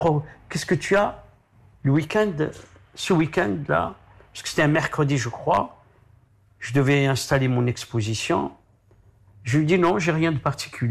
Oh, qu'est-ce que tu as le week-end, ce week-end-là, parce que c'était un mercredi, je crois, je devais installer mon exposition. Je lui dis non, j'ai rien de particulier.